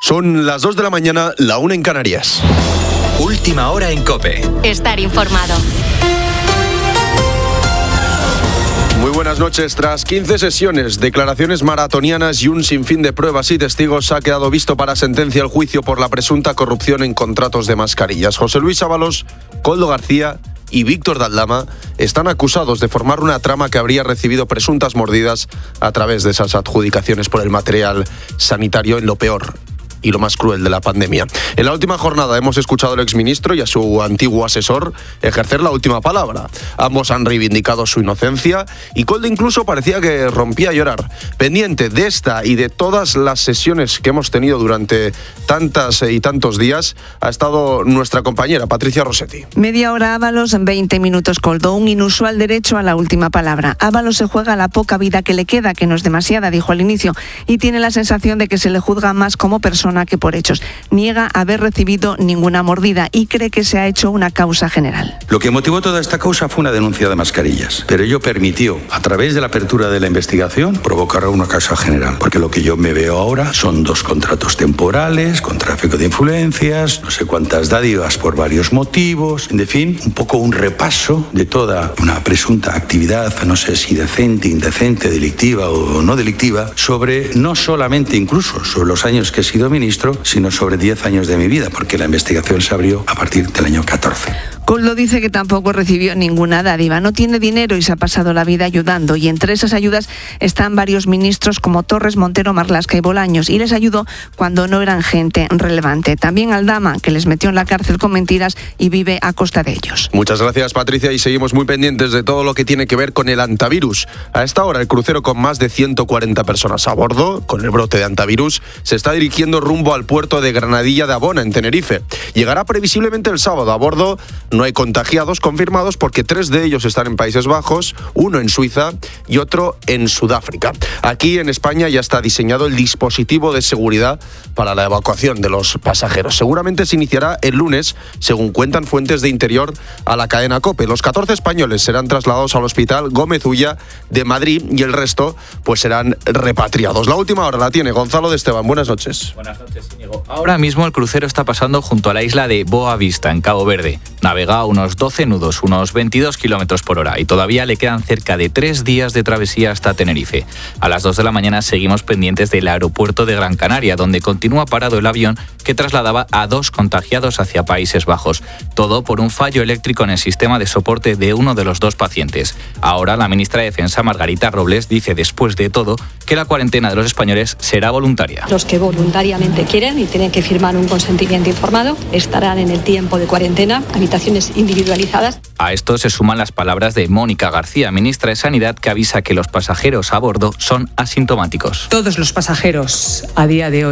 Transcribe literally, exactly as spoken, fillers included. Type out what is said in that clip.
Son las dos de la mañana, la una en Canarias. Última hora en COPE. Estar informado. Muy buenas noches. Tras quince sesiones, declaraciones maratonianas y un sinfín de pruebas y testigos, ha quedado visto para sentencia el juicio por la presunta corrupción en contratos de mascarillas. José Luis Ábalos, Koldo García y Víctor de Aldama están acusados de formar una trama que habría recibido presuntas mordidas a través de esas adjudicaciones por el material sanitario en lo peor y lo más cruel de la pandemia. En la última jornada hemos escuchado al exministro y a su antiguo asesor ejercer la última palabra. Ambos han reivindicado su inocencia y Koldo incluso parecía que rompía a llorar. Pendiente de esta y de todas las sesiones que hemos tenido durante tantas y tantos días ha estado nuestra compañera Patricia Rossetti. Media hora Ábalos, veinte minutos Koldo. Un inusual derecho a la última palabra. Ábalos se juega la poca vida que le queda, que no es demasiada, dijo al inicio, y tiene la sensación de que se le juzga más como persona que por hechos. Niega haber recibido ninguna mordida y cree que se ha hecho una causa general. Lo que motivó toda esta causa fue una denuncia de mascarillas, pero ello permitió, a través de la apertura de la investigación, provocar una causa general, porque lo que yo me veo ahora son dos contratos temporales, con tráfico de influencias, no sé cuántas dádivas por varios motivos, en fin, un poco un repaso de toda una presunta actividad, no sé si decente, indecente, delictiva o no delictiva, sobre no solamente incluso sobre los años que he sido ministro, sino sobre diez años de mi vida, porque la investigación se abrió a partir del año catorce. Koldo dice que tampoco recibió ninguna dádiva, no tiene dinero y se ha pasado la vida ayudando, y entre esas ayudas están varios ministros como Torres, Montero, Marlaska y Bolaños, y les ayudó cuando no eran gente relevante. También Aldama, que les metió en la cárcel con mentiras y vive a costa de ellos. Muchas gracias, Patricia, y seguimos muy pendientes de todo lo que tiene que ver con el antivirus. A esta hora el crucero con más de ciento cuarenta personas a bordo, con el brote de antivirus, se está dirigiendo rumbo al puerto de Granadilla de Abona, en Tenerife. Llegará previsiblemente el sábado. A bordo no hay contagiados confirmados porque tres de ellos están en Países Bajos, uno en Suiza y otro en Sudáfrica. Aquí en España ya está diseñado el dispositivo de seguridad para la evacuación de los pasajeros. Seguramente se iniciará el lunes, según cuentan fuentes de Interior a la cadena COPE. Los catorce españoles serán trasladados al Hospital Gómez Ulla de Madrid y el resto pues serán repatriados. La última hora la tiene Gonzalo de Esteban. Buenas noches. Buenas noches, Íñigo. Ahora mismo el crucero está pasando junto a la isla de Boa Vista, en Cabo Verde. Navega a unos doce nudos, unos veintidós kilómetros por hora, y todavía le quedan cerca de tres días de travesía hasta Tenerife. A las dos de la mañana seguimos pendientes del aeropuerto de Gran Canaria, donde continúa parado el avión que trasladaba a dos contagiados hacia Países Bajos. Todo por un fallo eléctrico en el sistema de soporte de uno de los dos pacientes. Ahora la ministra de Defensa, Margarita Robles, dice después de todo que la cuarentena de los españoles será voluntaria. Los que voluntariamente quieren y tienen que firmar un consentimiento informado estarán en el tiempo de cuarentena, habitaciones individualizadas. A esto se suman las palabras de Mónica García, ministra de Sanidad, que avisa que los pasajeros a bordo son asintomáticos. Todos los pasajeros a día de hoy